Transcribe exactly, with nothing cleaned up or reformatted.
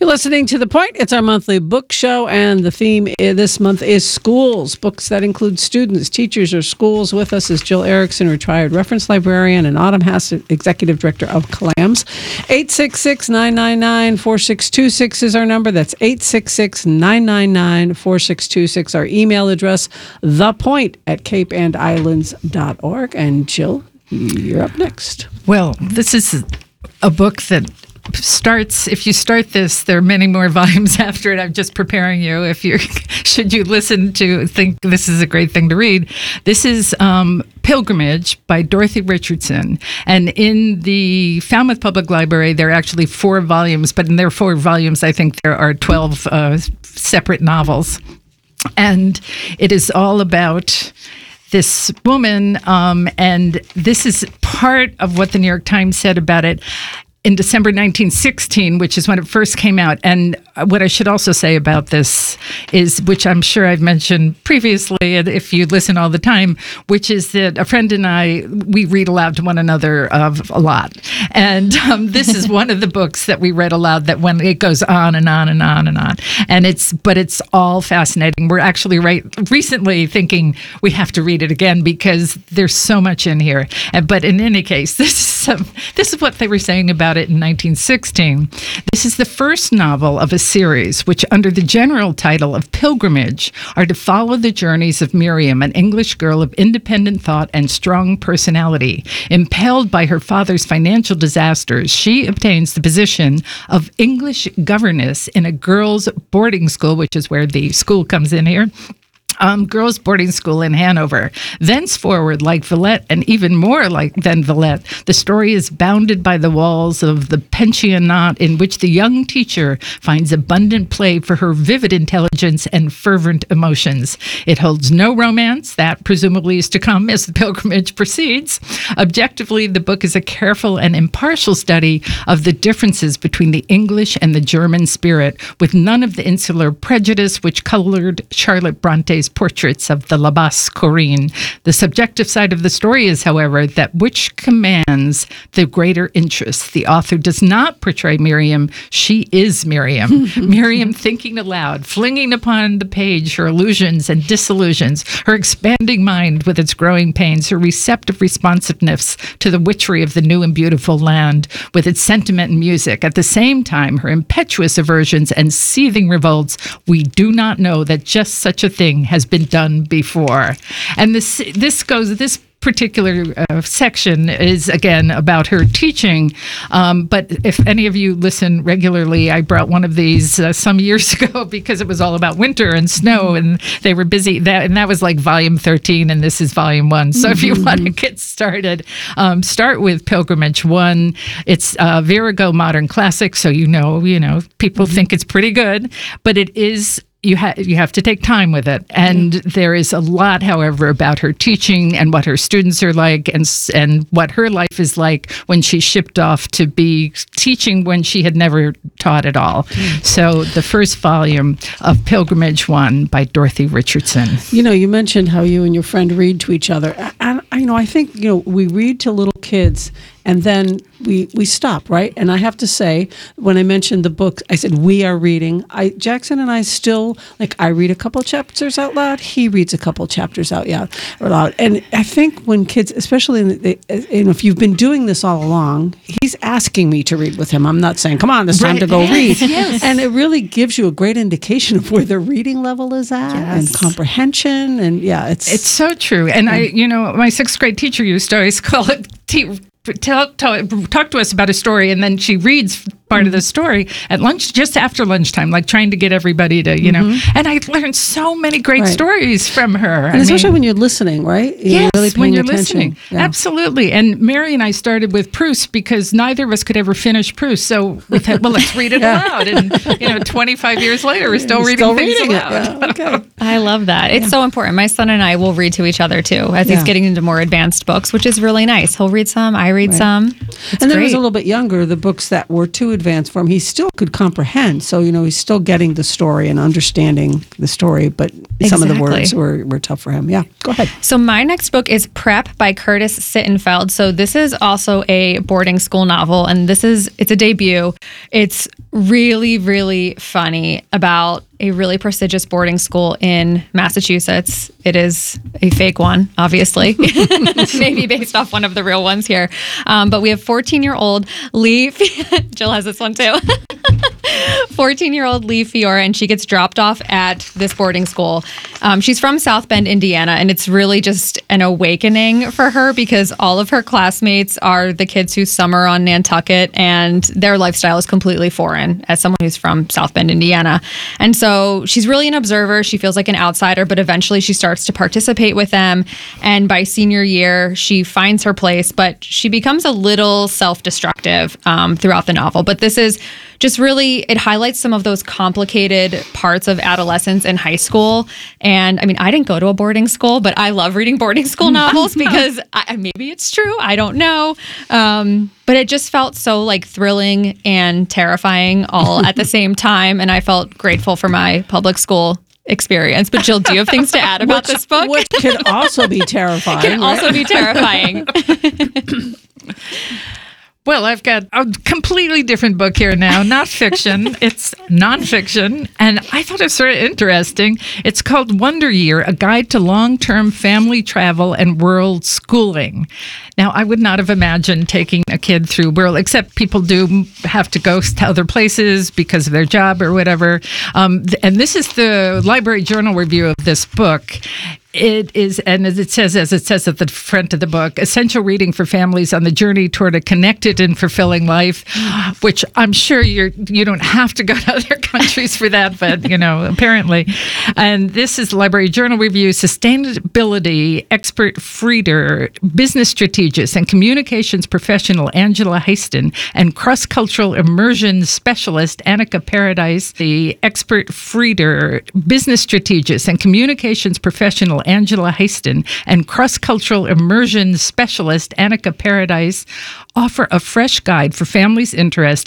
You're listening to The Point. It's our monthly book show, and the theme i- this month is schools. Books that include students, teachers, or schools. With us is Jill Erickson, retired reference librarian, and Autumn Hass, executive director of CLAMS. eight six six, nine nine nine, four six two six is our number. That's eight six six, nine nine nine, four six two six. Our email address, thepoint at cape and islands dot org. And Jill, you're up next. Well, this is a book that starts, if you start this, there are many more volumes after it. I'm just preparing you. If you should you listen to think this is a great thing to read. This is um, Pilgrimage by Dorothy Richardson. And in the Falmouth Public Library, there are actually four volumes, but in their four volumes, I think there are twelve uh, separate novels. And it is all about this woman, um, and this is part of what the New York Times said about it in December nineteen sixteen, which is when it first came out. And what I should also say about this is, which I'm sure I've mentioned previously, and if you listen all the time, which is that a friend and I, we read aloud to one another of a lot. And um, this is one of the books that we read aloud that when it goes on and on and on and on. And it's, but it's all fascinating. We're actually right recently thinking we have to read it again because there's so much in here. And, but in any case, this is, um, this is what they were saying about it in nineteen sixteen. This is the first novel of a series which, under the general title of Pilgrimage, are to follow the journeys of Miriam, an English girl of independent thought and strong personality. Impelled by her father's financial disasters, she obtains the position of English governess in a girls' boarding school, which is where the school comes in here. Um, girls' boarding school in Hanover. Thenceforward, like Villette, and even more like than Villette, the story is bounded by the walls of the pensionnat in which the young teacher finds abundant play for her vivid intelligence and fervent emotions. It holds no romance. That presumably is to come as the pilgrimage proceeds. Objectively, the book is a careful and impartial study of the differences between the English and the German spirit, with none of the insular prejudice which colored Charlotte Bronte's portraits of the La Basse Corinne. The subjective side of the story is, however, that which commands the greater interest. The author does not portray Miriam. She is Miriam. Miriam thinking aloud, flinging upon the page her illusions and disillusions, her expanding mind with its growing pains, her receptive responsiveness to the witchery of the new and beautiful land, with its sentiment and music. At the same time, her impetuous aversions and seething revolts. We do not know that just such a thing has been done before. And this this goes this particular uh, section is again about her teaching, um, but if any of you listen regularly, I brought one of these uh, some years ago because it was all about winter and snow, and they were busy that and that was like volume thirteen, and this is volume one. So if you mm-hmm. want to get started, um, start with Pilgrimage One. It's a Virago modern classic, so you know you know people mm-hmm. think it's pretty good, but it is. You, ha- you have to take time with it. And mm-hmm. there is a lot, however, about her teaching and what her students are like and and what her life is like when she shipped off to be teaching when she had never taught at all. Mm-hmm. So the first volume of Pilgrimage One by Dorothy Richardson. You know, you mentioned how you and your friend read to each other. And, you know, I think, you know, we read to little kids and then we we stop, right? And I have to say, when I mentioned the book, I said, we are reading. I Jackson and I still, like, I read a couple chapters out loud. He reads a couple chapters out loud. And I think when kids, especially, in the, you know, if you've been doing this all along, he's asking me to read with him. I'm not saying, come on, it's time right. to go yes, read. Yes. And it really gives you a great indication of where their reading level is at yes. and comprehension. And yeah, it's... It's so true. And I, you know, my sixth grade teacher used to always call it... T- Tell, tell, talk to us about a story, and then she reads part of the story at lunch, just after lunchtime, like trying to get everybody to, you mm-hmm. know. And I learned so many great right. stories from her. And I especially mean, when you're listening, right? You're yes, really paying when you're attention. listening. Yeah. Absolutely. And Mary and I started with Proust because neither of us could ever finish Proust. So we thought, well, let's read it yeah. aloud. And, you know, twenty-five years later, we're still reading still things reading aloud. It. Yeah. Okay. I love that. It's yeah. so important. My son and I will read to each other, too, as yeah. he's getting into more advanced books, which is really nice. He'll read some, I read right. some. It's and then great. he was a little bit younger, the books that were too advanced for him. He still could comprehend. So, you know, he's still getting the story and understanding the story, but some of the Exactly. words were, were tough for him. Yeah, go ahead. So my next book is Prep by Curtis Sittenfeld. So this is also a boarding school novel, and this is it's a debut. It's really, really funny about a really prestigious boarding school in Massachusetts. It is a fake one, obviously, maybe based off one of the real ones here. Um, but we have fourteen-year-old Lee. Jill has this one too. fourteen-year-old Lee Fiora, and she gets dropped off at this boarding school. Um, she's from South Bend, Indiana, and it's really just an awakening for her because all of her classmates are the kids who summer on Nantucket, and their lifestyle is completely foreign as someone who's from South Bend, Indiana. And so she's really an observer. She feels like an outsider, but eventually she starts to participate with them. And by senior year, she finds her place, but she becomes a little self-destructive um, throughout the novel. But this is just really, it highlights some of those complicated parts of adolescence and high school. And I mean, I didn't go to a boarding school, but I love reading boarding school novels because I, maybe it's true. I don't know. Um, but it just felt so like thrilling and terrifying all at the same time. And I felt grateful for my public school experience. But Jill, do you have things to add about this book? Which could also be terrifying. Can right? also be terrifying. Well, I've got a completely different book here now, not fiction. It's nonfiction. And I thought it was sort of interesting. It's called Wonder Year, A Guide to Long-Term Family Travel and World Schooling. Now, I would not have imagined taking a kid through world, except people do have to go to other places because of their job or whatever. Um, and this is the Library Journal review of this book. It is, and as it says, as it says at the front of the book, essential reading for families on the journey toward a connected and fulfilling life, which I'm sure you're, you don't have to go to other countries for that, but, you know, apparently. And this is Library Journal Review, Sustainability Expert Frieder, Business Strategist and Communications Professional Angela Heiston, and Cross-Cultural Immersion Specialist Annika Paradise, the Expert Frieder, Business Strategist and Communications Professional Angela Heiston, and Cross-Cultural Immersion Specialist Annika Paradise offer a fresh guide for families interested